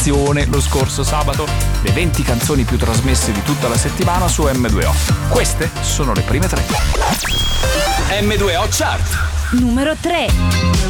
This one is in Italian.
votazione lo scorso sabato, le 20 canzoni più trasmesse di tutta la settimana su M2O. Queste sono le prime 3. M2O Chart. Numero 3.